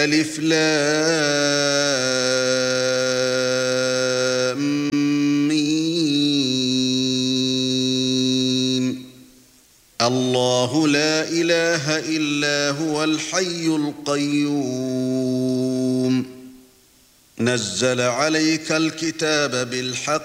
ألف لام ميم. الله لا إله إلا هو الحي القيوم. نزل عليك الكتاب بالحق